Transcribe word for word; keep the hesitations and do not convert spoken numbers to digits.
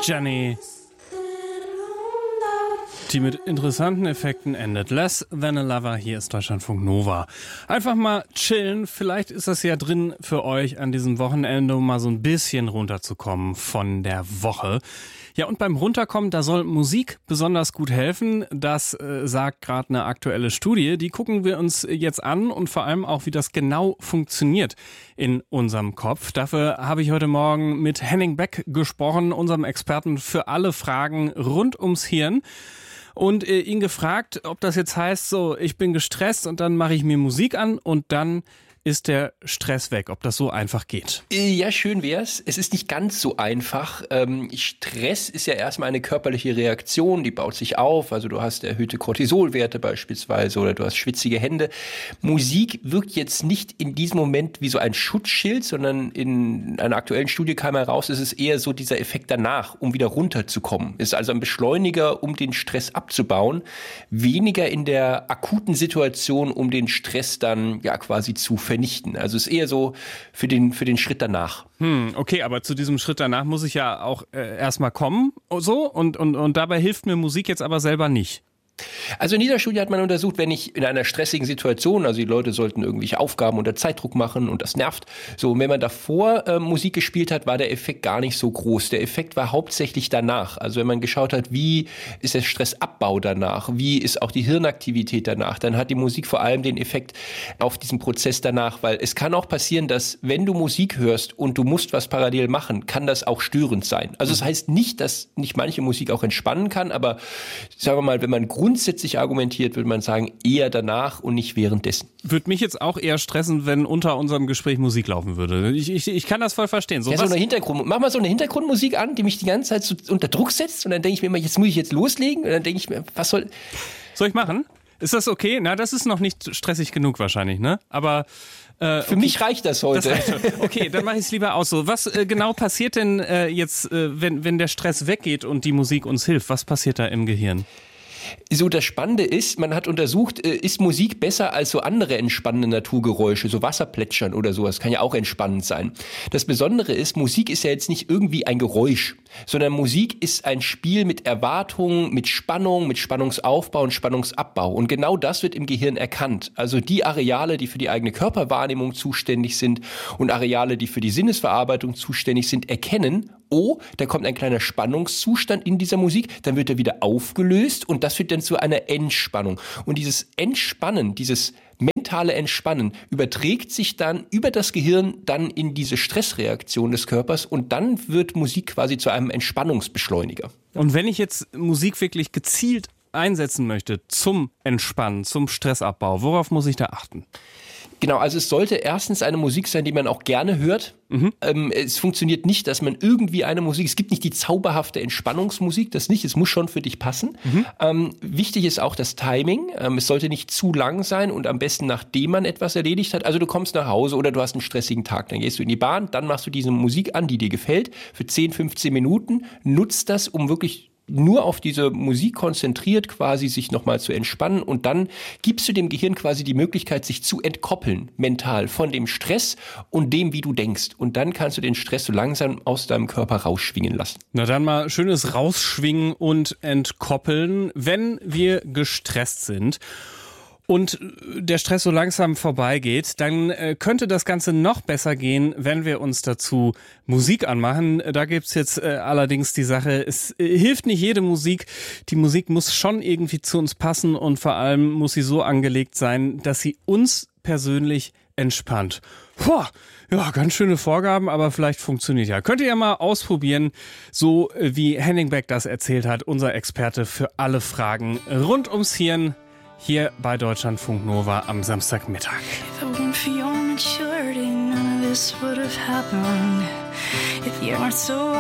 Jenny, die mit interessanten Effekten endet. Less Than a Lover, hier ist Deutschlandfunk Nova. Einfach mal chillen, vielleicht ist das ja drin für euch an diesem Wochenende, um mal so ein bisschen runterzukommen von der Woche. Ja, und beim Runterkommen, da soll Musik besonders gut helfen. Das äh, sagt gerade eine aktuelle Studie. Die gucken wir uns jetzt an und vor allem auch, wie das genau funktioniert in unserem Kopf. Dafür habe ich heute Morgen mit Henning Beck gesprochen, unserem Experten für alle Fragen rund ums Hirn. Und äh, ihn gefragt, ob das jetzt heißt, so, ich bin gestresst und dann mache ich mir Musik an und dann ist der Stress weg, ob das so einfach geht. Ja, schön wär's. Es ist nicht ganz so einfach. Ähm, Stress ist ja erstmal eine körperliche Reaktion, die baut sich auf. Also du hast erhöhte Cortisolwerte beispielsweise oder du hast schwitzige Hände. Musik wirkt jetzt nicht in diesem Moment wie so ein Schutzschild, sondern in einer aktuellen Studie kam heraus, es ist eher so dieser Effekt danach, um wieder runterzukommen. Es ist also ein Beschleuniger, um den Stress abzubauen, weniger in der akuten Situation, um den Stress dann ja quasi zu vernichten. vernichten. Also es ist eher so für den, für den Schritt danach. Hm, okay, aber zu diesem Schritt danach muss ich ja auch äh, erstmal kommen, so, und, und, und dabei hilft mir Musik jetzt aber selber nicht. Also in dieser Studie hat man untersucht, wenn ich in einer stressigen Situation, also die Leute sollten irgendwelche Aufgaben unter Zeitdruck machen und das nervt, so, und wenn man davor äh, Musik gespielt hat, war der Effekt gar nicht so groß. Der Effekt war hauptsächlich danach. Also wenn man geschaut hat, wie ist der Stressabbau danach, wie ist auch die Hirnaktivität danach, dann hat die Musik vor allem den Effekt auf diesen Prozess danach, weil es kann auch passieren, dass wenn du Musik hörst und du musst was parallel machen, kann das auch störend sein. Also das heißt nicht, dass nicht manche Musik auch entspannen kann, aber sagen wir mal, wenn man grundsätzlich argumentiert, würde man sagen, eher danach und nicht währenddessen. Würde mich jetzt auch eher stressen, wenn unter unserem Gespräch Musik laufen würde. Ich, ich, ich kann das voll verstehen. So, ja, so eine Hintergrund, mach mal so eine Hintergrundmusik an, die mich die ganze Zeit so unter Druck setzt und dann denke ich mir immer, jetzt muss ich jetzt loslegen und dann denke ich mir, was soll... Soll ich machen? Ist das okay? Na, das ist noch nicht stressig genug wahrscheinlich, ne? Aber... Äh, Für okay. mich reicht das heute. Das reicht. Okay, dann mache ich es lieber aus so. Was äh, genau passiert denn äh, jetzt, äh, wenn, wenn der Stress weggeht und die Musik uns hilft? Was passiert da im Gehirn? So, das Spannende ist, man hat untersucht, ist Musik besser als so andere entspannende Naturgeräusche, so Wasserplätschern oder sowas, kann ja auch entspannend sein. Das Besondere ist, Musik ist ja jetzt nicht irgendwie ein Geräusch, sondern Musik ist ein Spiel mit Erwartungen, mit Spannung, mit Spannungsaufbau und Spannungsabbau. Und genau das wird im Gehirn erkannt. Also die Areale, die für die eigene Körperwahrnehmung zuständig sind und Areale, die für die Sinnesverarbeitung zuständig sind, erkennen, oh, da kommt ein kleiner Spannungszustand in dieser Musik, dann wird er wieder aufgelöst und das führt dann zu einer Entspannung. Und dieses Entspannen, dieses mentale Entspannen überträgt sich dann über das Gehirn dann in diese Stressreaktion des Körpers und dann wird Musik quasi zu einem Entspannungsbeschleuniger. Und wenn ich jetzt Musik wirklich gezielt einsetzen möchte zum Entspannen, zum Stressabbau, worauf muss ich da achten? Genau, also es sollte erstens eine Musik sein, die man auch gerne hört. Mhm. Ähm, es funktioniert nicht, dass man irgendwie eine Musik, es gibt nicht die zauberhafte Entspannungsmusik, das nicht, es muss schon für dich passen. Mhm. Ähm, wichtig ist auch das Timing, ähm, es sollte nicht zu lang sein und am besten nachdem man etwas erledigt hat. Also du kommst nach Hause oder du hast einen stressigen Tag, dann gehst du in die Bahn, dann machst du diese Musik an, die dir gefällt, für zehn, fünfzehn Minuten, nutzt das, um wirklich nur auf diese Musik konzentriert quasi sich nochmal zu entspannen und dann gibst du dem Gehirn quasi die Möglichkeit, sich zu entkoppeln mental von dem Stress und dem, wie du denkst. Und dann kannst du den Stress so langsam aus deinem Körper rausschwingen lassen. Na dann mal schönes Rausschwingen und Entkoppeln, wenn wir gestresst sind. Und der Stress so langsam vorbeigeht, dann äh, könnte das Ganze noch besser gehen, wenn wir uns dazu Musik anmachen. Da gibt's jetzt äh, allerdings die Sache, es äh, hilft nicht jede Musik. Die Musik muss schon irgendwie zu uns passen und vor allem muss sie so angelegt sein, dass sie uns persönlich entspannt. Puh, ja, ganz schöne Vorgaben, aber vielleicht funktioniert ja. Könnt ihr ja mal ausprobieren, so wie Henning Beck das erzählt hat, unser Experte für alle Fragen rund ums Hirn. Hier bei Deutschlandfunk Nova am Samstagmittag. If it weren't for your maturity, none of this would have happened. If you weren't so